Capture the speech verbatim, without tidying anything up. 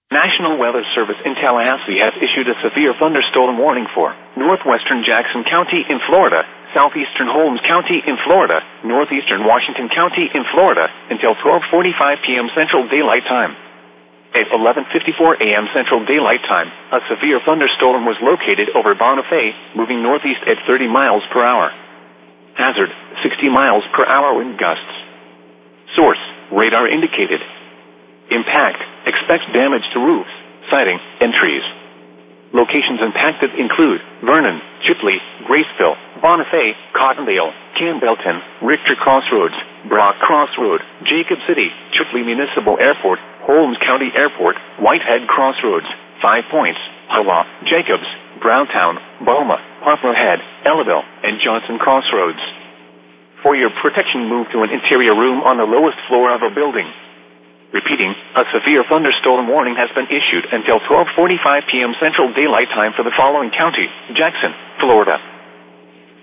National Weather Service in Tallahassee has issued a severe thunderstorm warning for northwestern Jackson County in Florida, southeastern Holmes County in Florida, northeastern Washington County in Florida, until twelve forty-five p.m. Central Daylight Time. At eleven fifty-four a.m. Central Daylight Time, a severe thunderstorm was located over Bonifay, moving northeast at thirty miles per hour. Hazard, sixty miles per hour wind gusts. Source, radar indicated. Impact, expects damage to roofs, siding, and trees. Locations impacted include Vernon, Chipley, Graceville, Bonifay, Cottondale, Campbellton, Richter Crossroads, Brock Crossroad, Jacob City, Chipley Municipal Airport, Holmes County Airport, Whitehead Crossroads, Five Points, Hawa, Jacobs, Browntown, Boma, Poplar Head, Ellaville, and Johnson Crossroads. For your protection, move to an interior room on the lowest floor of a building. Repeating, a severe thunderstorm warning has been issued until twelve forty-five p.m. Central Daylight Time for the following county: Jackson, Florida,